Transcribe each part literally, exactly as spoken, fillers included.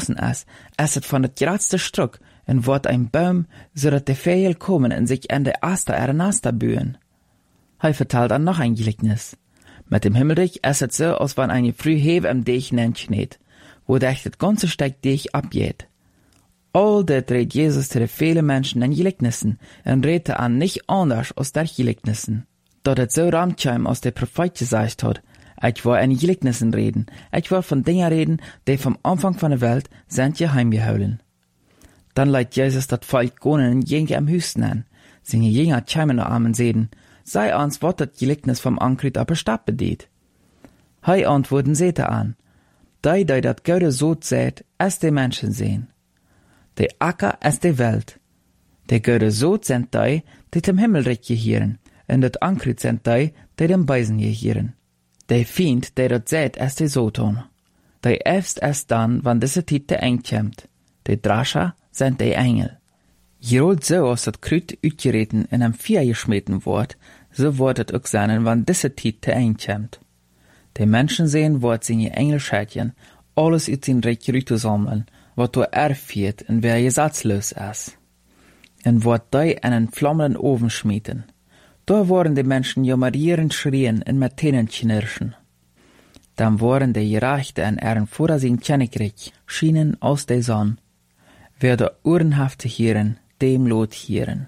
gewachsen ist, ist es von het gradste Struck en wordt ein Baum, so dat de Vögel kommen en sich an de Aster ihre Naster bühen. Hij vertelt dann noch ein Gleichnis. Mit dem Himmelreich ist es so, als wenn eine früh Hefe am Deich schneit, wo dech das ganze Steig Deich abgeht. All dat redt Jesus zu de vielen Menschen in Gleichnissen en redt an nicht anders als der Gleichnissen. Dat het so ramtscheim als der Prophet gesagt hat, ich will in Gleichnissen reden, ich will von Dingen reden, die vom Anfang von der Welt sind geheimgehouden. Dann leidt Jesus dat Volk gonen jenke am Hüsten an, seine Jünger tscheimen noch armen seden, sei ans wat dat Gleichnis vom Ankrit aber Stab bedeht. Hei antworten sete an, dei dei dat Gode so zäht, es de Menschen sehen. De Acker es de Welt. De Gode so sind dei, die dem Himmelreich gehieren, en dat Ankrit sind dei, die dem Beisen gehieren. De Fiend, der dat zäht, es de Soton. De efst es dann, wann diese Tit de eng kämmt. De Drascha sind de Engel. Jerold so aus dat Krüt utgereten in am Vier geschmeten wort, so wird het ook sein, wann diese Tit de eng kämmt. De Menschen sehen, wort seine Engelschädchen, alles ut sin Reich rüte sammeln, wat du erfiert en wer gesatzlos is. En wort dei an einen flammenden Ofen schmieden. Da worden die Menschen jammerierend schrien en met Tenen knirschen. Dann waren die Gerechte en ihren Vorasigen Königreich schienen aus der Sonne. Wer der uhrenhafte Hieren, dem lot Hieren.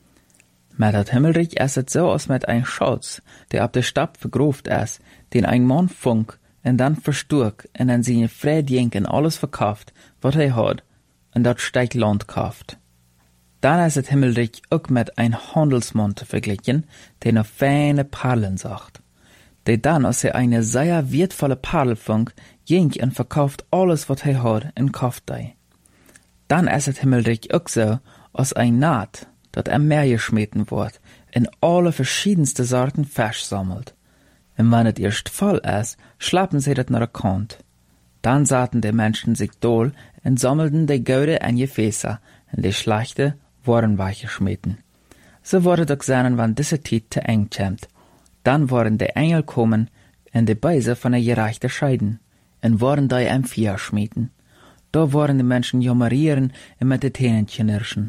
Mit dat Himmelreich ist es so, als mit ein Schatz, der ab der Stab vergroft ist, den ein Mann funk en dann versturk en an seine Friedjenken alles verkauft, wat er hat, en dat steigt Land kauft. Dann ist das Himmelreich auch mit ein Handelsmann zu vergleichen, der noch feine Perlen sagt. Der dann, als er eine sehr wertvolle Perle funk, jenk en verkauft alles, was er hat, en kauft ei. Dann ist das Himmelreich auch so, als ein Naht, dat am Meer geschmeten wird, in alle verschiedenste Sorten Fisch sammelt. Und wenn es erst voll ist, schlappen sie das nach der Kant. Dann sahen die Menschen sich dohl und sammelten die Goude an Gefäße, und die schlechte waren weichgeschmeten. So wurde doch sein, wenn diese Zeit zu eng kämmt. Dann waren die Engel kommen und die Beise von der Gerechte scheiden, und waren die am Vier schmieden. Da waren die Menschen jammerieren und mit den Tänen knirschen.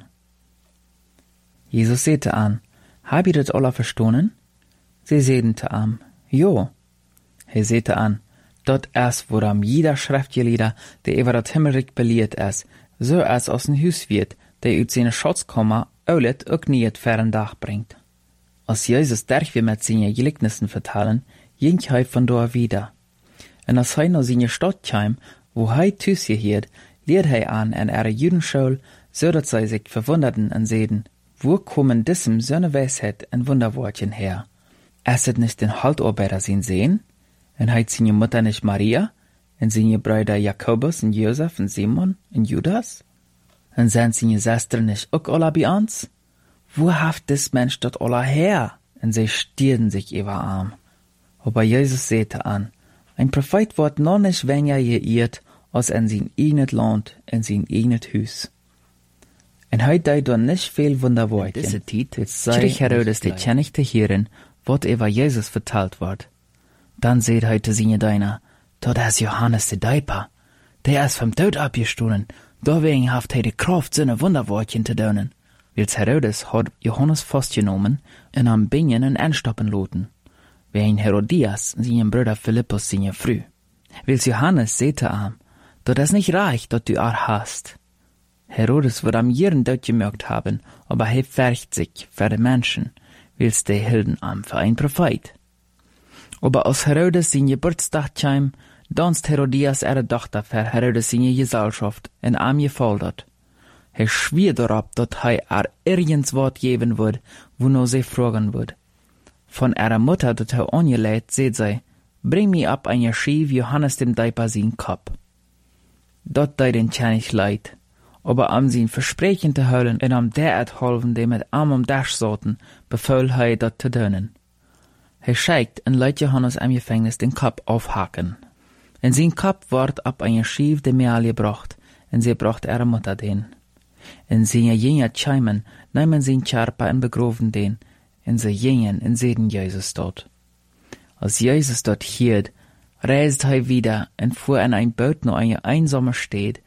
Jesus sehte an, hab ihr das alle verstanden? Sie sedente am, jo. Er sehte an, dort erst, woran jeder Schriftgelehrter, der über das Himmelreich belehrt ist, so als aus dem Hus wird, der ut seine Schatzkammer oulet ook nie het fern Dach bringt. Als Jesus derch wir mit seinen Gleichnissen vertellen, jink hei von da wieder. Und als hei noch seine Stadt kam, wo hei tüs gehiert, lehrt hei an an ihre Judenschule, so dat sie sich verwunderten und sehden, wo kommen diesem so ne Weisheit und Wunderwortchen her? Es het nicht den Haltarbeiter sin sehen? Und heit seine Mutter nicht Maria? Und seine Brüder Jakobus und Josef und Simon und Judas? Und sind seine Schwestern nicht auch alle bei uns? Wo haft des Mensch dort alle her? Und sie stierden sich über Arm. Aber Jesus sehte an, ein Prophet wird noch nicht weniger geirrt, als in sein eigenes Land, in sein eigenes Hus. Und heute dei dann nicht viel Wunderwortchen. Diese Zeit strich Herodes die König zu hören, wat über Jesus vertelt wird. Dann seht heute seine Deiner, dort ist Johannes der Däuper. Der ist vom Tod abgestohlen, deswegen haft er die Kraft, seine Wunderwortchen zu tun. Wils Herodes hat Johannes festgenommen und am Bingen und anstoppen loten. Wegen Herodias, seinen Bruder Philippus, seine Früh. Wils Johannes sehte am, dort ist nicht reich, dort du er hast. Herodes wird am jeden dort gemerkt haben, aber er färcht sich für die Menschen, wils die hielten am für ein Prophet. Aber als Herodes sein Geburtstag kam, danst Herodias ihre Tochter für Herodes seine Gesellschaft in arm gefordert. Er schwier darauf, dass er ihr irgends Wort geben wird, wo nur sie fragen wird. Von ihrer Mutter, dat er angeleitet, seht sie, bring mir ab ein Schief Johannes dem Däuper sein Kopf. Dort dei den König leid, aber am sein Versprechen zu hören und am derart helfen, die mit Arm um Dasch sollten, befahl er, dat zu tun. Er schickt und leiht Johannes am Gefängnis den Kopf aufhaken. In sein Kopf ward ab ein Schief de Mehl gebracht, und sie bracht ihre Mutter den. In seine Jünger chaimen, nehmen sie Charpa und begroven den, in sie jingen und sehen Jesus dort. Als Jesus dort hielt, reist er wieder und fuhr in ein Boot nach einer einsamen Stadt,